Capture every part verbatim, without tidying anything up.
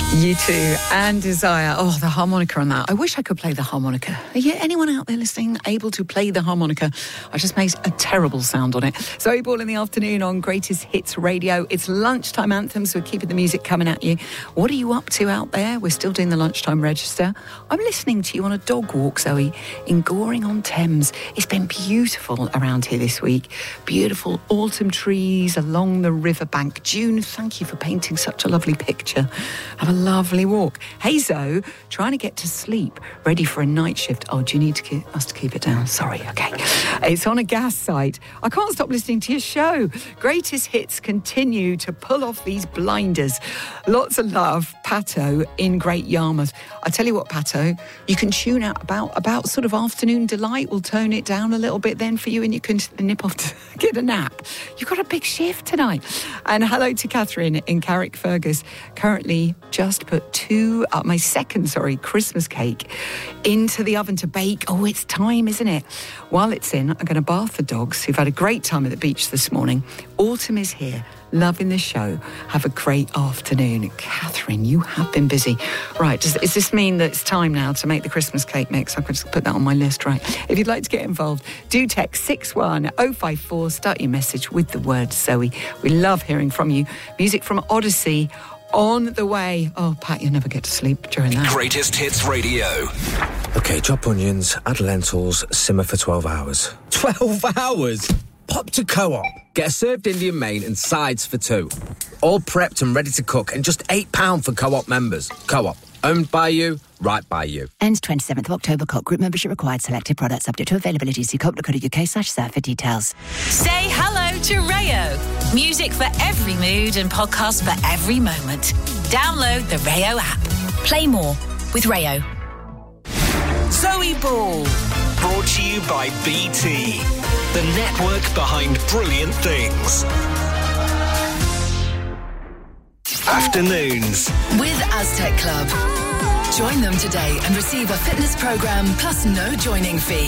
You too, and Desire. Oh, the harmonica on that. I wish I could play the harmonica. Are you, anyone out there listening able to play the harmonica? I just made a terrible sound on it. Zoe Ball in the afternoon on Greatest Hits Radio. It's lunchtime anthem, so we're keeping the music coming at you. What are you up to out there? We're still doing the lunchtime register. I'm listening to you on a dog walk, Zoe, in Goring-on-Thames. It's been beautiful around here this week. Beautiful autumn trees along the riverbank. June, thank you for painting such a lovely picture. Have a lovely walk. Hey, Zoe, trying to get to sleep, ready for a night shift. Oh, do you need to keep, us to keep it down? Sorry, okay. It's on a gas site. I can't stop listening to your show. Greatest Hits continue to pull off these blinders. Lots of love, Pato in Great Yarmouth. I tell you what, Pato, you can tune out about, about sort of afternoon delight. We'll tone it down a little bit then for you and you can nip off to get a nap. You've got a big shift tonight. And hello to Catherine in Carrickfergus. Currently just put two, uh, my second, sorry, Christmas cake into the oven to bake. Oh, it's time, isn't it? While it's in, I'm going to bath the dogs who've had a great time at the beach this morning. Autumn is here. Loving the show. Have a great afternoon. Catherine, you have been busy. Right, does, does this mean that it's time now to make the Christmas cake mix? I could just put that on my list, right? If you'd like to get involved, do text six one oh five four, start your message with the word Zoe. We love hearing from you. Music from Odyssey on the way. Oh, Pat, you never get to sleep during that. Greatest Hits Radio. OK, chop onions, add lentils, simmer for twelve hours. twelve hours? Pop to Co-op. Get a served Indian main and sides for two. All prepped and ready to cook and just eight pounds for Co-op members. Co-op. Owned by you, right by you. Ends twenty-seventh of October. Co-op group membership required. Selected products subject to availability. See co op dot co dot uk slash serve for details. Say hello to Rayo. Music for every mood and podcasts for every moment. Download the Rayo app. Play more with Rayo. Zoe Ball. Brought to you by B T, the network behind brilliant things. Afternoons with Aztec Club. Join them today and receive a fitness program plus no joining fee.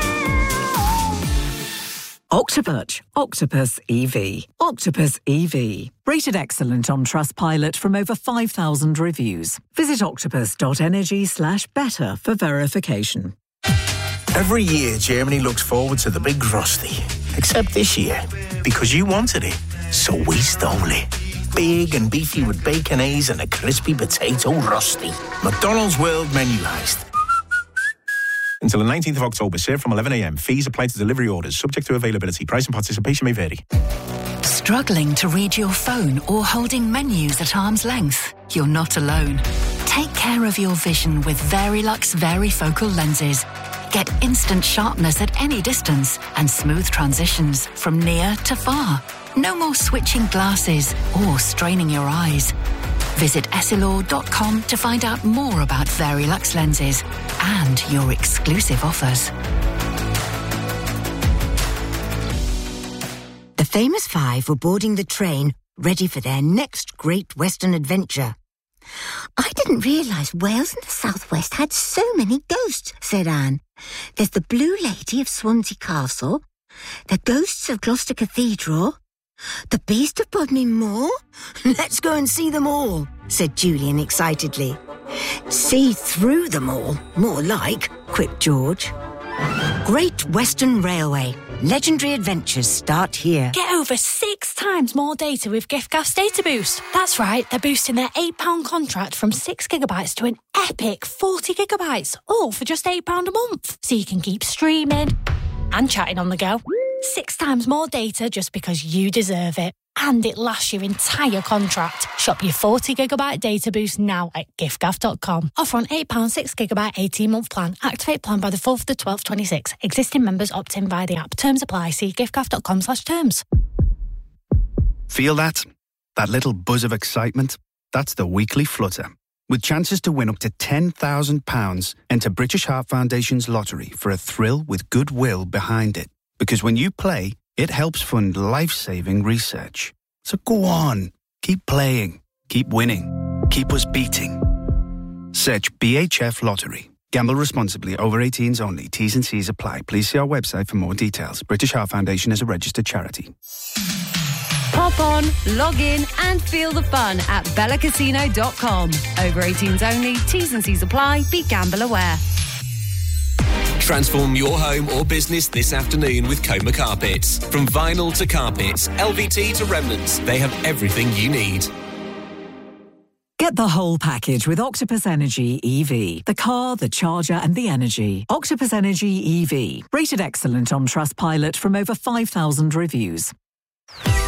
Octopus, Octopus E V. Octopus E V. Rated excellent on Trustpilot from over five thousand reviews. Visit octopus.energy slash better for verification. Every year, Germany looks forward to the big Rusty. Except this year, because you wanted it, so we stole it. Big and beefy with baconaise and a crispy potato Rusty. McDonald's World Menu Heist. Until the nineteenth of October, served from eleven a m. Fees apply to delivery orders, subject to availability. Price and participation may vary. Struggling to read your phone or holding menus at arm's length? You're not alone. Take care of your vision with Verilux Varifocal lenses. Get instant sharpness at any distance and smooth transitions from near to far. No more switching glasses or straining your eyes. Visit essilor dot com to find out more about Verilux lenses and your exclusive offers. The famous five were boarding the train, ready for their next great Western adventure. I didn't realise Wales and the southwest had so many ghosts, said Anne. There's the Blue Lady of Swansea Castle, the ghosts of Gloucester Cathedral, the Beast of Bodmin Moor. Let's go and see them all, said Julian excitedly. See through them all, more like, quipped George. Great Western Railway. Legendary adventures start here. Get over six times more data with giffgaff's Data Boost. That's right, they're boosting their eight pound contract from six gigabytes to an epic forty gigabytes, all for just eight pounds a month. So you can keep streaming and chatting on the go. Six times more data just because you deserve it. And it lasts your entire contract. Shop your forty gigabyte data boost now at giffgaff dot com. Offer on eight pounds six gigabyte eighteen month plan. Activate plan by the fourth of the twelfth twenty-six. Existing members opt in via the app. Terms apply. See giffgaff dot com slash terms. Feel that? That little buzz of excitement? That's the weekly flutter. With chances to win up to ten thousand pounds, enter British Heart Foundation's lottery for a thrill with goodwill behind it. Because when you play, it helps fund life-saving research. So go on. Keep playing. Keep winning. Keep us beating. Search B H F Lottery. Gamble responsibly. Over eighteens only. T's and C's apply. Please see our website for more details. British Heart Foundation is a registered charity. Pop on, log in and feel the fun at bella casino dot com. Over eighteens only, T's and C's apply, be gamble aware. Transform your home or business this afternoon with Coma Carpets. From vinyl to carpets, L V T to remnants, they have everything you need. Get the whole package with Octopus Energy E V. The car, the charger and the energy. Octopus Energy E V. Rated excellent on Trustpilot from over five thousand reviews.